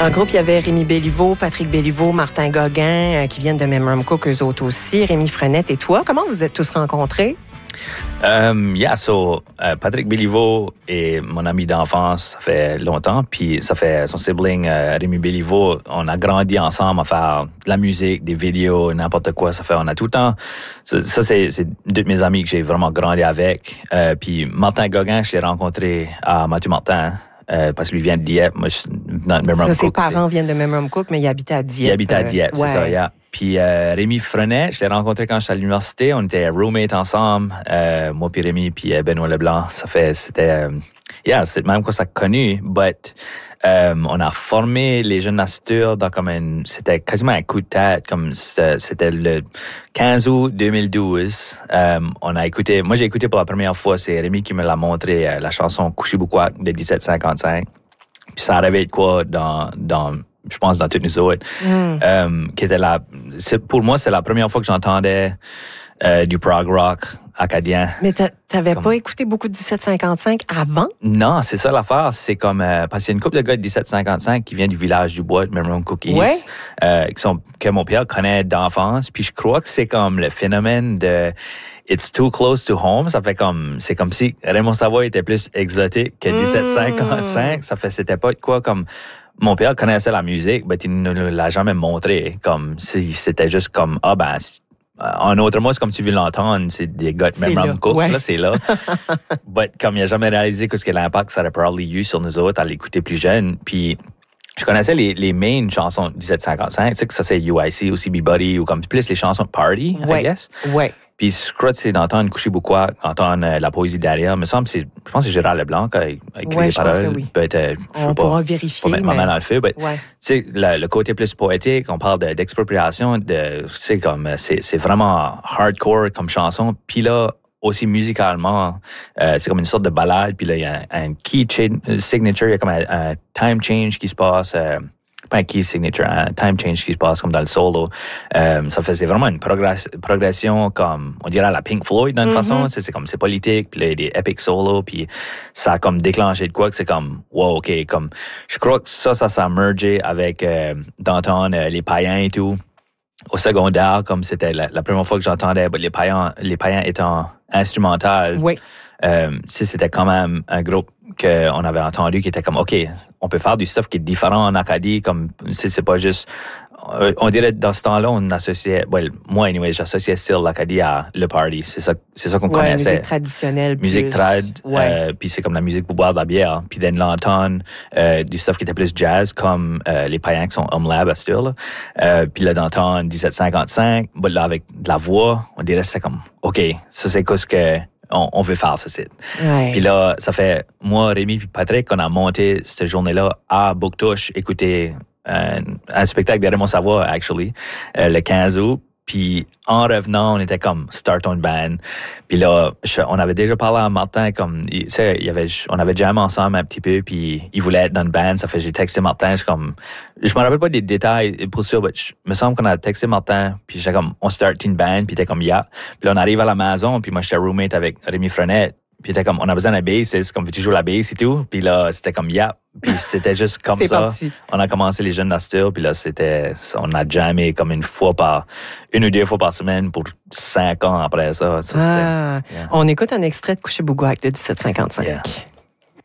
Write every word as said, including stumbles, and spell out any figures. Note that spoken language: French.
Dans le groupe, il y avait Rémi Béliveau, Patrick Béliveau, Martin Gauguin, euh, qui viennent de Memorum Cook, eux autres aussi, Rémi Frenette et toi. Comment vous êtes tous rencontrés? Um, yeah, so, uh, Patrick Béliveau est mon ami d'enfance, ça fait longtemps, puis ça fait son sibling, uh, Rémi Béliveau, on a grandi ensemble à faire de la musique, des vidéos, n'importe quoi, ça fait, on a tout le temps, ça, ça c'est, c'est deux de mes amis que j'ai vraiment grandi avec, uh, puis Martin Gauguin, je l'ai rencontré à Mathieu Martin, Euh, parce qu'il vient de Dieppe. Moi, je suis dans Memorum Cook. Ses parents viennent de Memorum Cook, mais il habitait à Dieppe. Il habitait à Dieppe, euh, c'est ouais. ça, yeah. Puis euh, Rémi Frenette, je l'ai rencontré quand j'étais à l'université. On était roommates ensemble, euh, moi puis Rémi puis euh, Benoît Leblanc. Ça fait, c'était, euh, yeah, c'est même quoi ça a connu. But euh, on a formé les Jeunes Nature dans comme un, c'était quasiment un coup de tête, comme c'était, c'était le quinze août deux mille douze. Euh, on a écouté, moi j'ai écouté pour la première fois, c'est Rémi qui me l'a montré, euh, la chanson Couchibukwak de dix-sept cinquante-cinq. Puis ça arrivait de quoi dans, dans, je pense, dans toutes nous autres. Mm. Euh, qui était la, c'est, pour moi, c'est la première fois que j'entendais euh, du prog rock acadien. Mais t'a, t'avais comme... pas écouté beaucoup de dix-sept cinquante-cinq avant? Non, c'est ça l'affaire. C'est comme, euh, parce qu'il y a une couple de gars de dix-sept cinquante-cinq qui viennent du village du Bois, de Memorum Cookies, ouais. euh, qui sont, que mon père connaît d'enfance. Puis je crois que c'est comme le phénomène de It's too close to home. Ça fait comme, c'est comme si Raymond Savoie était plus exotique que dix-sept cinquante-cinq. Mmh. Ça fait, c'était pas de quoi comme, mon père connaissait la musique, mais il ne l'a jamais montré. Comme, si c'était juste comme, ah ben, en autre mot, c'est comme tu veux l'entendre, c'est des gars de Memorum Cook, ouais. Là, c'est là. Mais comme il a jamais réalisé que ce que l'impact ça aurait probablement eu sur nous autres à l'écouter plus jeune. Puis, je connaissais les, les main chansons de dix-sept cinquante-cinq, tu sais que ça c'est U I C ou C B Buddy ou comme plus les chansons de party, ouais. I guess. Ouais. Puis je crois que c'est d'entendre Couchibukwak, d'entendre euh, la poésie derrière. Me semble que c'est, je pense que c'est Gérard Leblanc qui a écrit ouais, les paroles. Oui. Peut-être, euh, je on sais pourra pas, vérifier. Pas mettre mais... ma main dans le feu. Mais ouais. tu sais, le, le côté plus poétique, on parle de, d'expropriation, de, tu sais, comme c'est, c'est vraiment hardcore comme chanson. Puis là, aussi musicalement, euh, c'est comme une sorte de ballade. Puis là, il y a un, un key ch- signature, il y a comme un, un time change qui se passe. Euh, pas un key signature, un time change qui se passe comme dans le solo. Euh, ça faisait vraiment une progress, progression comme, on dirait à la Pink Floyd d'une mm-hmm. façon. C'est, c'est comme, c'est politique, puis là, il y a des epic solos, puis ça a comme déclenché de quoi que c'est comme, wow, OK, comme, je crois que ça, ça s'est mergé avec, euh, d'entendre euh, les païens et tout. Au secondaire, comme c'était la, la première fois que j'entendais les païens, les païens étant instrumentales. Oui. Euh, c'était quand même un groupe qu'on avait entendu qui était comme, OK, on peut faire du stuff qui est différent en Acadie, comme, c'est, c'est pas juste, on dirait dans ce temps-là, on associait, well, moi, anyway, j'associais still l'Acadie à le party. C'est ça, c'est ça qu'on ouais, connaissait. Musique traditionnelle. Musique plus. trad, ouais. euh, puis c'est comme la musique pour boire de la bière. Puis d'en l'entendre, euh, du stuff qui était plus jazz, comme euh, les païens qui sont Home Lab à still. Euh, puis là, d'entendre dix-sept cinquante-cinq, ben, là, avec de la voix, on dirait que c'est comme, OK, ça c'est quoi ce que on, on veut faire, ce site. Ouais. Puis là, ça fait, moi, Rémi puis Patrick, on a monté cette journée-là à Bouctouche, écouter un, un spectacle de Raymond Savoie, actually, euh, le quinze août. Puis en revenant, on était comme start on band. Puis là, je, on avait déjà parlé à Martin comme, tu sais, il y avait, on avait jamais ensemble un petit peu, puis il voulait être dans le band. Ça fait, j'ai texté Martin, je suis comme, je me rappelle pas des détails pour sûr, mais je me semble qu'on a texté Martin, puis j'étais comme, on start une band, puis il était comme, yeah. Puis là, on arrive à la maison, puis moi, j'étais roommate avec Rémi Frenette. Puis il était comme, on a besoin d'un bass, comme, veux-tu jouer la bass et tout? Puis là, c'était comme, yeah. Puis c'était juste comme c'est ça. Parti. On a commencé les Jeunes Nature, puis là, c'était, on a jamais comme une fois par, une ou deux fois par semaine pour cinq ans après ça. ça ah, c'était, yeah. On écoute un extrait de Couchibukwak de dix-sept cinquante-cinq. Yeah.